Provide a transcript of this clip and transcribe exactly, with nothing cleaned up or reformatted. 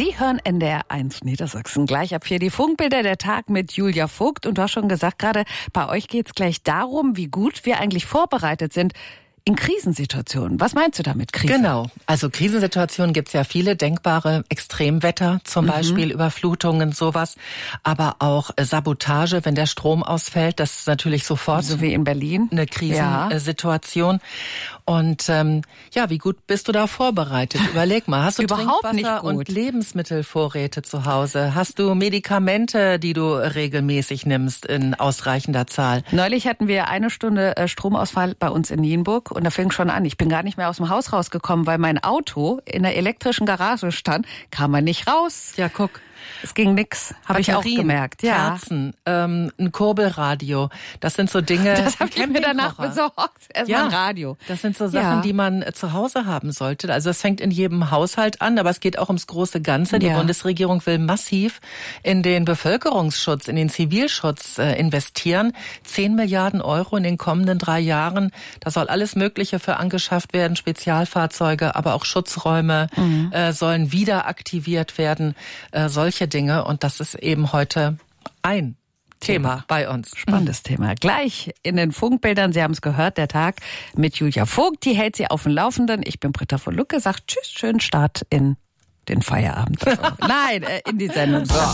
Sie hören N D R eins Niedersachsen. Gleich ab vier die Funkbilder, der Tag mit Julia Vogt. Und du hast schon gesagt, gerade bei euch geht es gleich darum, wie gut wir eigentlich vorbereitet sind in Krisensituationen. Was meinst du damit, Krise? Genau, also Krisensituationen gibt's ja viele denkbare. Extremwetter, zum mhm. Beispiel Überflutungen, sowas. Aber auch Sabotage, wenn der Strom ausfällt. Das ist natürlich sofort so wie in Berlin eine Krisensituation. Ja. Und ähm, ja, wie gut bist du da vorbereitet? Überleg mal, hast du Überhaupt Trinkwasser nicht gut. und Lebensmittelvorräte zu Hause? Hast du Medikamente, die du regelmäßig nimmst in ausreichender Zahl? Neulich hatten wir eine Stunde Stromausfall bei uns in Nienburg und da fing schon an. Ich bin gar nicht mehr aus dem Haus rausgekommen, weil mein Auto in der elektrischen Garage stand. Kam man nicht raus. Ja, guck. Es ging nix, habe ich auch gemerkt. Ja. Kerzen, ähm, ein Kurbelradio, das sind so Dinge. Das habe ich mir danach besorgt. Erstmal ja, ein Radio. Das sind so Sachen, ja. die man zu Hause haben sollte. Also es fängt in jedem Haushalt an, aber es geht auch ums große Ganze. Die ja. Bundesregierung will massiv in den Bevölkerungsschutz, in den Zivilschutz äh, investieren. Zehn Milliarden Euro in den kommenden drei Jahren. Da soll alles Mögliche für angeschafft werden, Spezialfahrzeuge, aber auch Schutzräume mhm. äh, sollen wieder aktiviert werden. Äh, solche Dinge, und das ist eben heute ein Thema, Thema bei uns. Spannendes mhm. Thema. Gleich in den Funkbildern, Sie haben es gehört, der Tag mit Julia Vogt, die hält Sie auf dem Laufenden. Ich bin Britta von Lucke, sagt tschüss, schönen Start in den Feierabend. Nein, in die Sendung. So.